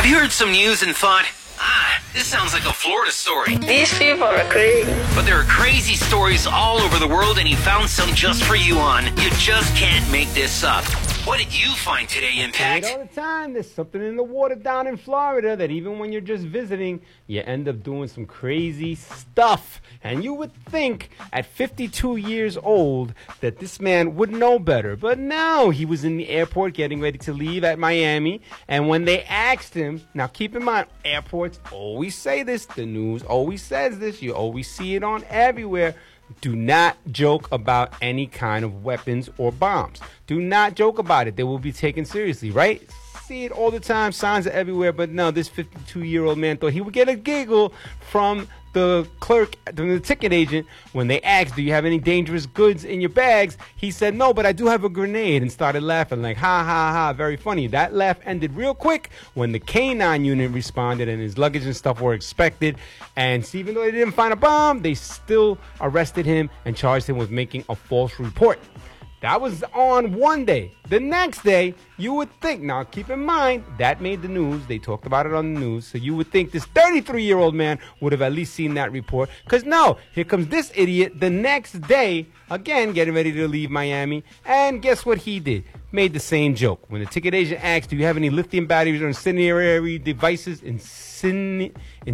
Have you heard some news and thought, this sounds like a Florida story? These people are crazy. But there are crazy stories all over the world, and he found some just for you on You Just Can't Make This Up. What did you find today, Impact? All the time, there's something in the water down in Florida that even when you're just visiting, you end up doing some crazy stuff. And you would think at 52 years old that this man would know better. But no, he was in the airport getting ready to leave at Miami. And when they asked him, now keep in mind, airports always say this, the news always says this, you always see it on everywhere. Do not joke about any kind of weapons or bombs. Do not joke about it. They will be taken seriously, right? See it all the time. Signs are everywhere. But no, this 52-year-old man thought he would get a giggle from the clerk, from the ticket agent, when they asked, do you have any dangerous goods in your bags? He said, no, but I do have a grenade, and started laughing like, ha, ha, ha, very funny. That laugh ended real quick when the K-9 unit responded and his luggage and stuff were inspected. And even though they didn't find a bomb, they still arrested him and charged him with making a false report. That was on one day. The next day, you would think, now keep in mind, that made the news. They talked about it on the news. So you would think this 33-year-old man would have at least seen that report. Because no, here comes this idiot the next day, again, getting ready to leave Miami. And guess what he did? Made the same joke. When the ticket agent asked, do you have any lithium batteries or incendiary devices? Incendiary.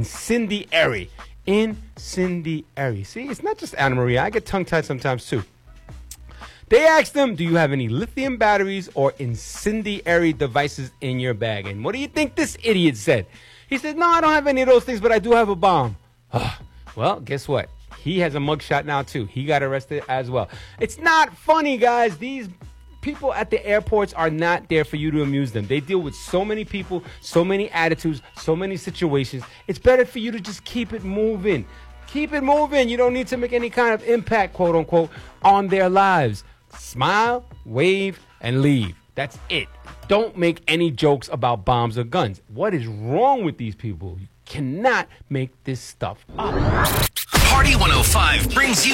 Incendiary. See, it's not just Anna Maria. I get tongue-tied sometimes, too. They asked him, do you have any lithium batteries or incendiary devices in your bag? And what do you think this idiot said? He said, no, I don't have any of those things, but I do have a bomb. Well, guess what? He has a mugshot now, too. He got arrested as well. It's not funny, guys. These people at the airports are not there for you to amuse them. They deal with so many people, so many attitudes, so many situations. It's better for you to just keep it moving. Keep it moving. You don't need to make any kind of impact, quote unquote, on their lives. Smile, wave, and leave. That's it. Don't make any jokes about bombs or guns. What is wrong with these people? You cannot make this stuff up. Party 105 brings you